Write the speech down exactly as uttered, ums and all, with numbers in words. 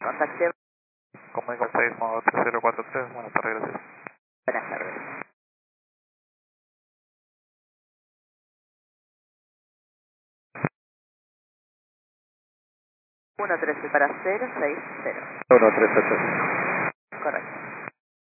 Contacte. Comunico seis tres cero cuatro tres, buenas tardes, gracias. Buenas tardes. uno trece para cero seis cero. uno tres ocho cinco. Correcto.